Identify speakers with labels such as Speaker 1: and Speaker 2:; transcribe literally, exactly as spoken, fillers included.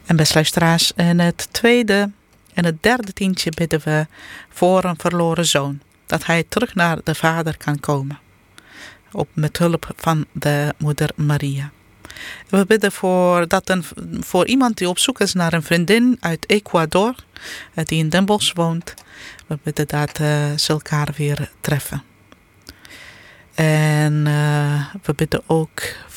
Speaker 1: En beste luisteraars, in het tweede en het derde tientje bidden we voor een verloren zoon. Dat hij terug naar de Vader kan komen. Op, met hulp van de moeder Maria. We bidden voor, dat een, voor iemand die op zoek is naar een vriendin uit Ecuador. Die in Den Bosch woont. We bidden dat uh, ze elkaar weer treffen. En uh, we bidden ook